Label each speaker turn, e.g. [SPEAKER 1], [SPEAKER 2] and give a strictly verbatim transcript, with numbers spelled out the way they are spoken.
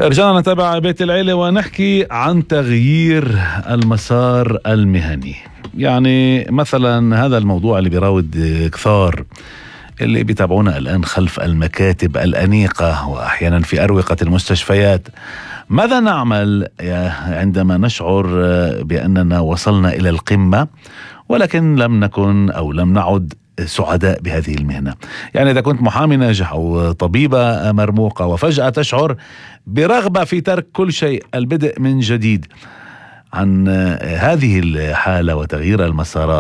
[SPEAKER 1] رجعنا نتابع بيت العيلة ونحكي عن تغيير المسار المهني. يعني مثلا هذا الموضوع اللي بيراود كثار اللي بيتابعونا الآن خلف المكاتب الأنيقة وأحيانا في أروقة المستشفيات. ماذا نعمل عندما نشعر بأننا وصلنا إلى القمة ولكن لم نكن أو لم نعد سعداء بهذه المهنة؟ يعني إذا كنت محامي ناجح أو طبيبة مرموقة وفجأة تشعر برغبة في ترك كل شيء، البدء من جديد. عن هذه الحالة وتغيير المسارات